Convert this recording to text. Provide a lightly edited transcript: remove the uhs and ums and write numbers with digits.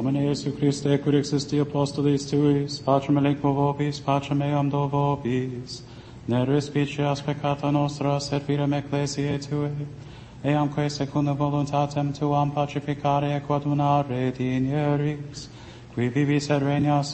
Domine Iesu Christe, cur existi apostolis tuis, pacem elenco vobis, pacem eam do vobis, ne respicias peccata nostra, servirem ecclesiae Tue, eamque secunda voluntatem Tuam pacificare et coadunare dinieris, qui vivis et regnas